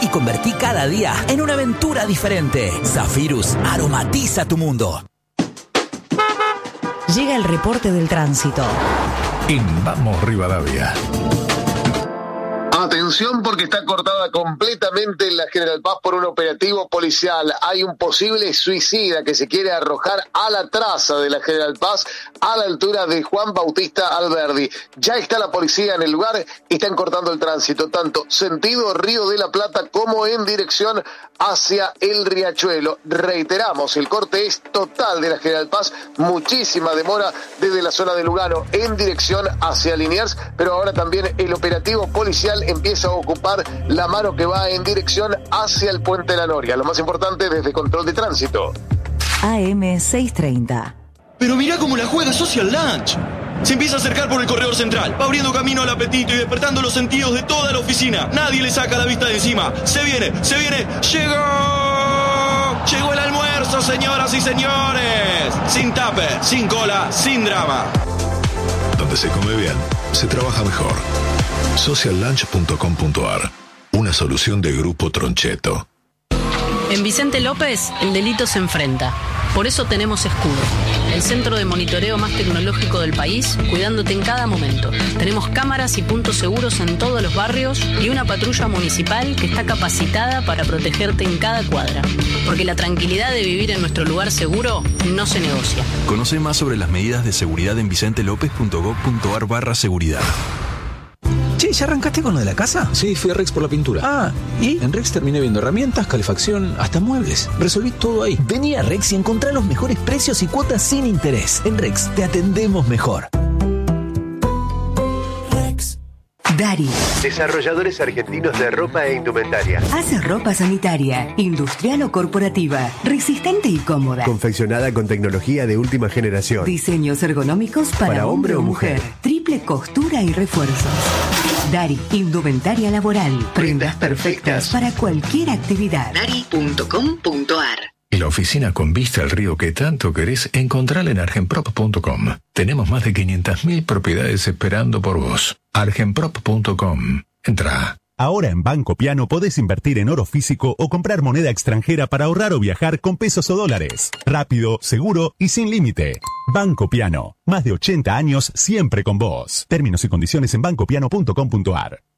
y convertí cada día en una aventura diferente. Zafirus aromatiza tu mundo. Llega el reporte del tránsito. En Vamos Rivadavia. Atención porque está cortada completamente la General Paz por un operativo policial. Hay un posible suicida que se quiere arrojar a la traza de la General Paz a la altura de Juan Bautista Alberdi. Ya está la policía en el lugar y están cortando el tránsito, tanto sentido Río de la Plata como en dirección hacia el Riachuelo. Reiteramos, el corte es total de la General Paz, muchísima demora desde la zona de Lugano en dirección hacia Liniers, pero ahora también el operativo policial empieza a ocupar la mano que va en dirección hacia el Puente de la Noria. Lo más importante desde control de tránsito. AM 630. Pero mirá cómo la juega Social Lunch. Se empieza a acercar por el corredor central, va abriendo camino al apetito y despertando los sentidos de toda la oficina. Nadie le saca la vista de encima. Se viene, ¡llegó! Llegó el almuerzo, señoras y señores. Sin tupper, sin cola, sin drama. Donde se come bien, se trabaja mejor. Sociallunch.com.ar. Una solución de Grupo Troncheto. En Vicente López, el delito se enfrenta. Por eso tenemos Escudo, el centro de monitoreo más tecnológico del país, cuidándote en cada momento. Tenemos cámaras y puntos seguros en todos los barrios y una patrulla municipal que está capacitada para protegerte en cada cuadra. Porque la tranquilidad de vivir en nuestro lugar seguro no se negocia. Conoce más sobre las medidas de seguridad en vicentelopez.gov.ar/seguridad. Che, ¿ya arrancaste con lo de la casa? Sí, fui a Rex por la pintura. Ah, ¿y? En Rex terminé viendo herramientas, calefacción, hasta muebles. Resolví todo ahí. Vení a Rex y encontrá los mejores precios y cuotas sin interés. En Rex te atendemos mejor. Dari. Desarrolladores argentinos de ropa e indumentaria. Hace ropa sanitaria, industrial o corporativa, resistente y cómoda. Confeccionada con tecnología de última generación. Diseños ergonómicos para hombre o mujer. Triple costura y refuerzos. Dari, indumentaria laboral. Prendas perfectas para cualquier actividad. Dari.com.ar. Y la oficina con vista al río que tanto querés, encontrala en argenprop.com. Tenemos más de 500.000 propiedades esperando por vos. argenprop.com. Entra. Ahora en Banco Piano podés invertir en oro físico o comprar moneda extranjera para ahorrar o viajar con pesos o dólares. Rápido, seguro y sin límite. Banco Piano. Más de 80 años siempre con vos. Términos y condiciones en bancopiano.com.ar.